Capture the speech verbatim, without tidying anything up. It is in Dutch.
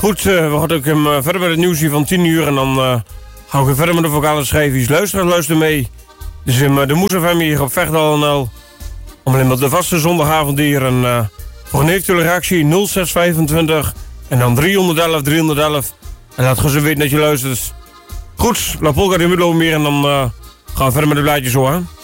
Goed, uh, we gaan ook um, verder met het nieuws hier van tien uur. En dan uh, gaan we verder met de vocale schijfjes. Luister, luister mee. Dus um, de Moes F M hier op Vechtdal N L. Om alleen met de vaste zondagavond hier. En uh, voor een eventuele reactie nul zes vijfentwintig. En dan driehonderdelf driehonderdelf. En laat gewoon zo weten dat je luistert. Goed, La Polka de Middelloop meer. En dan uh, gaan we verder met de blaadjes hoor.